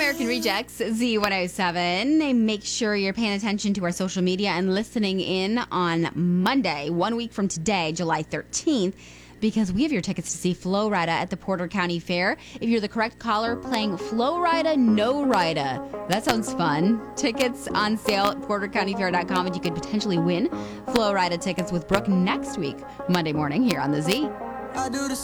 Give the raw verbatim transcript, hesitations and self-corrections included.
American Rejects, Z one oh seven. Make sure you're paying attention to our social media and listening in on Monday, one week from today, July thirteenth, because we have your tickets to see Flo Rida at the Porter County Fair. If you're the correct caller, playing Flo Rida, No Rida. That sounds fun. Tickets on sale at porter county fair dot com, and you could potentially win Flo Rida tickets with Brooke next week, Monday morning, here on The Z. I do the